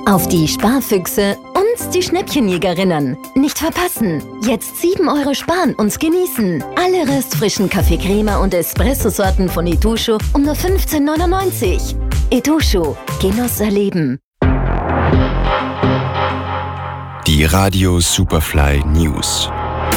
Auf die Sparfüchse und die Schnäppchenjägerinnen. Nicht verpassen. Jetzt 7 € sparen und genießen. Alle restfrischen Kaffee-Crema und Espresso-Sorten von Itochu um nur 15,99 €. Itochu. Genuss erleben. Die Radio Superfly News.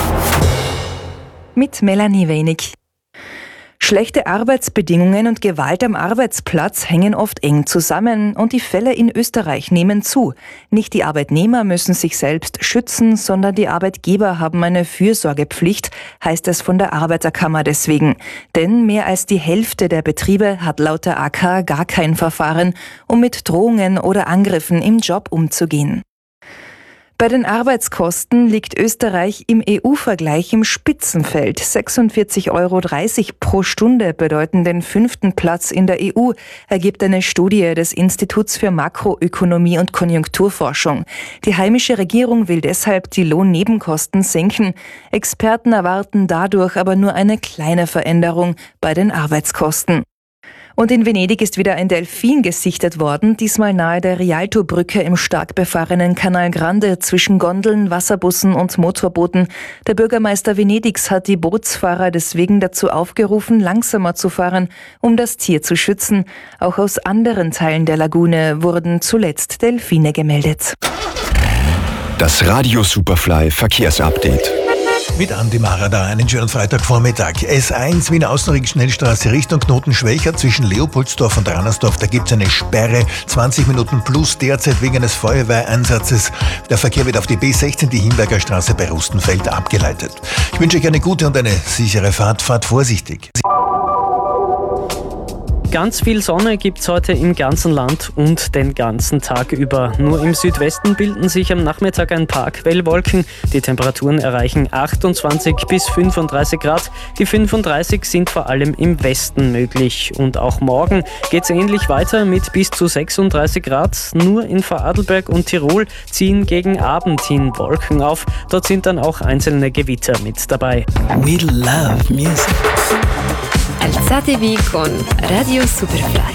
Mit Melanie Wenig. Schlechte Arbeitsbedingungen und Gewalt am Arbeitsplatz hängen oft eng zusammen und die Fälle in Österreich nehmen zu. Nicht die Arbeitnehmer müssen sich selbst schützen, sondern die Arbeitgeber haben eine Fürsorgepflicht, heißt es von der Arbeiterkammer deswegen. Denn mehr als die Hälfte der Betriebe hat laut der AK gar kein Verfahren, um mit Drohungen oder Angriffen im Job umzugehen. Bei den Arbeitskosten liegt Österreich im EU-Vergleich im Spitzenfeld. 46,30 € pro Stunde bedeuten den 5. Platz in der EU, ergibt eine Studie des Instituts für Makroökonomie und Konjunkturforschung. Die heimische Regierung will deshalb die Lohnnebenkosten senken. Experten erwarten dadurch aber nur eine kleine Veränderung bei den Arbeitskosten. Und in Venedig ist wieder ein Delfin gesichtet worden, diesmal nahe der Rialto-Brücke im stark befahrenen Canal Grande zwischen Gondeln, Wasserbussen und Motorbooten. Der Bürgermeister Venedigs hat die Bootsfahrer deswegen dazu aufgerufen, langsamer zu fahren, um das Tier zu schützen. Auch aus anderen Teilen der Lagune wurden zuletzt Delfine gemeldet. Das Radio Superfly Verkehrsupdate. Mit Andi Marada, einen schönen Freitagvormittag. S1 Wiener Außenring-Schnellstraße Richtung Knotenschwächer zwischen Leopoldsdorf und Ranersdorf. Da gibt es eine Sperre, 20 Minuten plus derzeit wegen eines Feuerwehreinsatzes. Der Verkehr wird auf die B16, die Himberger Straße bei Rustenfeld, abgeleitet. Ich wünsche euch eine gute und eine sichere Fahrt. Fahrt vorsichtig. Ganz viel Sonne gibt's heute im ganzen Land und den ganzen Tag über. Nur im Südwesten bilden sich am Nachmittag ein paar Quellwolken. Die Temperaturen erreichen 28 bis 35 Grad. Die 35 sind vor allem im Westen möglich. Und auch morgen geht's ähnlich weiter mit bis zu 36 Grad. Nur in Vorarlberg und Tirol ziehen gegen Abend hin Wolken auf. Dort sind dann auch einzelne Gewitter mit dabei. We love music. Alzate con Radio Superfly.